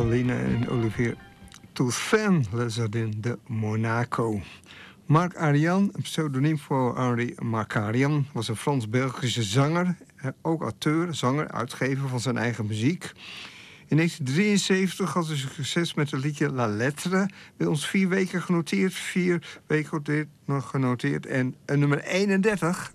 Pauline en Olivier Toussaint Lazardin de Monaco. Marc Arian, een pseudoniem voor Henri Marcarian, was een Frans-Belgische zanger, ook auteur, zanger, uitgever van zijn eigen muziek. In 1973 had hij succes met het liedje La Lettre. Bij ons 4 weken genoteerd, 4 weken genoteerd en nummer 31